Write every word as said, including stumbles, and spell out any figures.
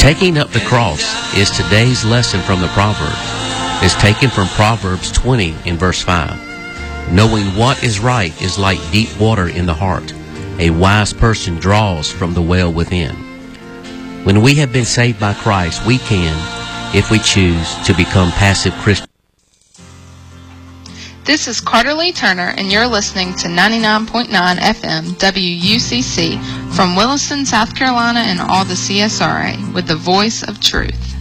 Taking up the cross is today's lesson from the Proverbs. It's taken from Proverbs twenty in verse five. Knowing what is right is like deep water in the heart. A wise person draws from the well within. When we have been saved by Christ, we can, if we choose, to become passive Christians. This is Carter Lee Turner, and you're listening to ninety-nine point nine F M W U C C from Williston, South Carolina, and all the C S R A with the voice of truth.